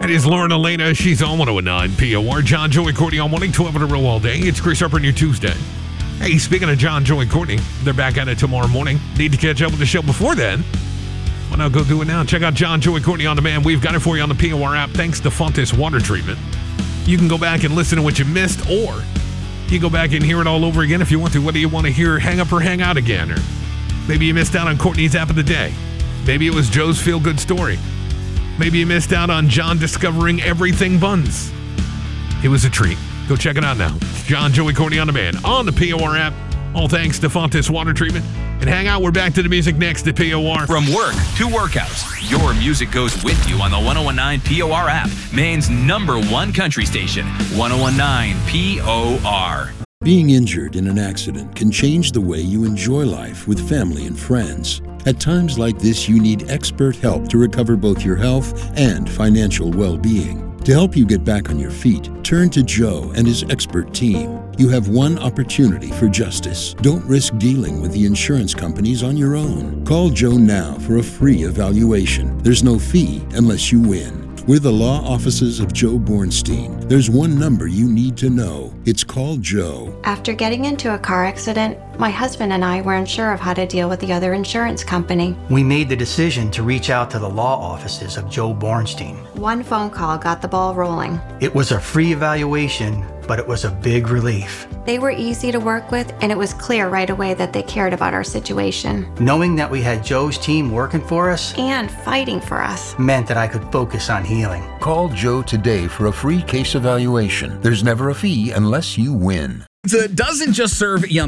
That is Lauren Elena. She's on 109 POR. John, Joey, Courtney on morning, 12 in a row all day. It's Chris Harper on your Tuesday. Hey, speaking of John, Joey, Courtney, they're back at it tomorrow morning. Need to catch up with the show before then? Why not go do it now? Check out John, Joey, Courtney on demand. We've got it for you on the POR app thanks to Fontes Water Treatment. You can go back and listen to what you missed, or you go back and hear it all over again if you want to. Whether you want to hear Hang Up or Hang Out again, or maybe you missed out on Courtney's app of the day. Maybe it was Joe's feel-good story. Maybe you missed out on John discovering everything buns. It was a treat. Go check it out now. John, Joey, Courtney on demand on the POR app. All thanks to Fontes Water Treatment. And hang out. We're back to the music next at POR. From work to workouts, your music goes with you on the 1019 POR app, Maine's #1 country station, 1019 POR. Being injured in an accident can change the way you enjoy life with family and friends. At times like this, you need expert help to recover both your health and financial well-being. To help you get back on your feet, turn to Joe and his expert team. You have one opportunity for justice. Don't risk dealing with the insurance companies on your own. Call Joe now for a free evaluation. There's no fee unless you win. We're the law offices of Joe Bornstein. There's one number you need to know. It's called Joe. After getting into a car accident, my husband and I weren't sure of how to deal with the other insurance company. We made the decision to reach out to the law offices of Joe Bornstein. One phone call got the ball rolling. It was a free evaluation, but it was a big relief. They were easy to work with, and it was clear right away that they cared about our situation. Knowing that we had Joe's team working for us and fighting for us meant that I could focus on healing. Call Joe today for a free case evaluation. There's never a fee unless you win. Pizza doesn't just serve yum